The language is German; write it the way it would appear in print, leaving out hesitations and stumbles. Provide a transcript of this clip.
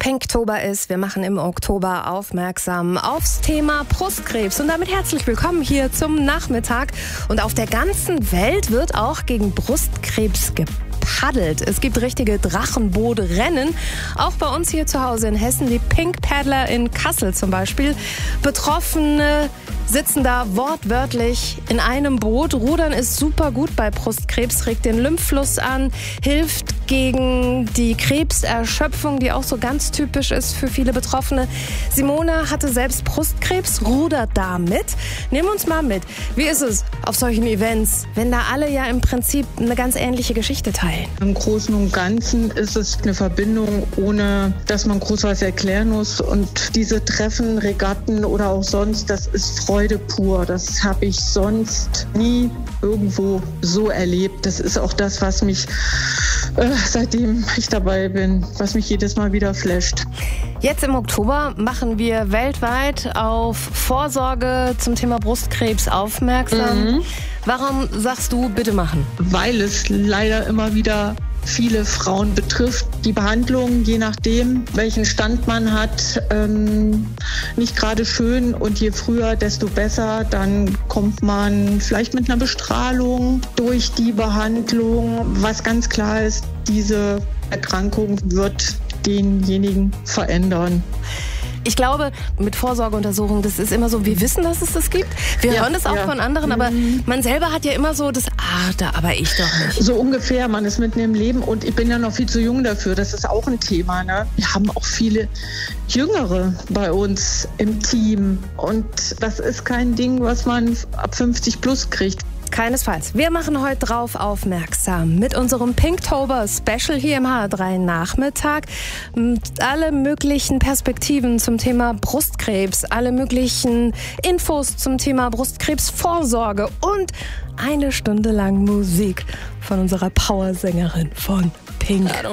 Pinktober ist. Wir machen im Oktober aufmerksam aufs Thema Brustkrebs. Und damit herzlich willkommen hier zum Nachmittag. Und auf der ganzen Welt wird auch gegen Brustkrebs gepaddelt. Es gibt richtige Drachenbootrennen. Auch bei uns hier zu Hause in Hessen, die Pink Paddler in Kassel zum Beispiel. Betroffene sitzen da wortwörtlich in einem Boot. Rudern ist super gut bei Brustkrebs, regt den Lymphfluss an, hilft gegen die Krebserschöpfung, die auch so ganz typisch ist für viele Betroffene. Simone hatte selbst Brustkrebs, rudert da mit. Nimm uns mal mit. Wie ist es auf solchen Events, wenn da alle ja im Prinzip eine ganz ähnliche Geschichte teilen? Im Großen und Ganzen ist es eine Verbindung, ohne dass man groß was erklären muss. Und diese Treffen, Regatten oder auch sonst, das ist Freude pur. Das habe ich sonst nie irgendwo so erlebt. Das ist auch das, was mich, seitdem ich dabei bin, was mich jedes Mal wieder flasht. Jetzt im Oktober machen wir weltweit auf Vorsorge zum Thema Brustkrebs aufmerksam. Warum sagst du bitte machen? Weil es leider immer wieder viele Frauen betrifft. Die Behandlung, je nachdem, welchen Stand man hat, nicht gerade schön. Und je früher, desto besser. Dann kommt man vielleicht mit einer Bestrahlung durch die Behandlung. Was ganz klar ist, diese Erkrankung wird denjenigen verändern. Ich glaube, mit Vorsorgeuntersuchungen, das ist immer so, wir wissen, dass es das gibt. Wir hören das auch von anderen, aber man selber hat ja immer so das, aber ich doch nicht. So ungefähr, man ist mitten im Leben und ich bin ja noch viel zu jung dafür. Das ist auch ein Thema, ne? Wir haben auch viele Jüngere bei uns im Team und das ist kein Ding, was man ab 50 plus kriegt. Keinesfalls. Wir machen heute drauf aufmerksam mit unserem Pinktober Special hier im HR3 Nachmittag. Alle möglichen Perspektiven zum Thema Brustkrebs, alle möglichen Infos zum Thema Brustkrebsvorsorge und eine Stunde lang Musik von unserer Powersängerin von Pink.